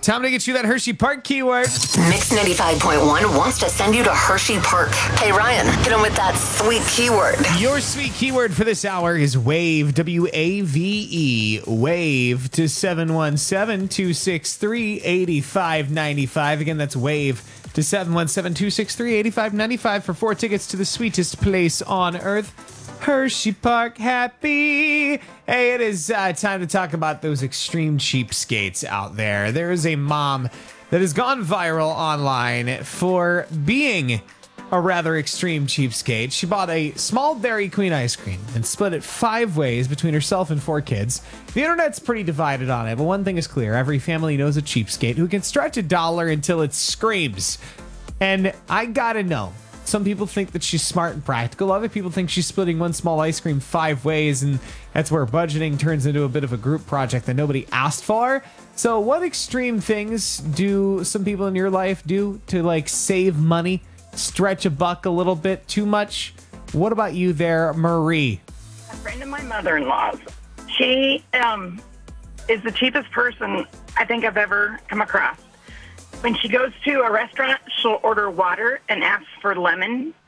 Time to get you that Hershey Park keyword. Mix 95.1 wants to send you to Hershey Park. Hey, Ryan, hit him with that sweet keyword. Your sweet keyword for this hour is WAVE, W-A-V-E, WAVE to 717-263-8595. Again, that's WAVE to 717-263-8595 for 4 tickets to the sweetest place on earth. Hershey Park happy. Hey, it is time to talk about those extreme cheapskates out there. There is a mom that has gone viral online for being a rather extreme cheapskate. She bought a small Dairy Queen ice cream and split it 5 ways between herself and 4 kids. The internet's pretty divided on it, but one thing is clear. Every family knows a cheapskate who can stretch $1 until it screams. And I gotta know. Some people think that she's smart and practical. Other people think she's splitting one small ice cream 5 ways, and that's where budgeting turns into a bit of a group project that nobody asked for. So what extreme things do some people in your life do to save money, stretch a buck a little bit too much? What about you there, Marie? A friend of my mother-in-law's. She is the cheapest person I think I've ever come across. When she goes to a restaurant, she'll order water and ask for lemon